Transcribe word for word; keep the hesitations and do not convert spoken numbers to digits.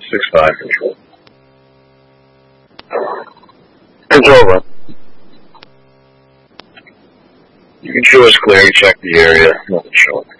six five control. Control room. You can show us clear, you check the area, nothing showing.